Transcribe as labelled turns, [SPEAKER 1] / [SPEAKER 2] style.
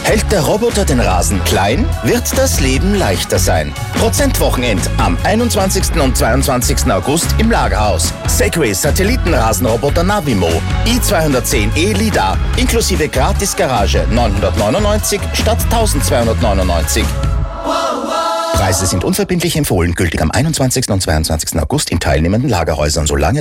[SPEAKER 1] Hält der Roboter den Rasen klein, wird das Leben leichter sein. Prozentwochenend am 21. und 22. August im Lagerhaus. Segway Satellitenrasenroboter Navimo i210e LiDAR inklusive Gratis-Garage 999 statt 1299. Preise sind unverbindlich empfohlen, gültig am 21. und 22. August in teilnehmenden Lagerhäusern, solange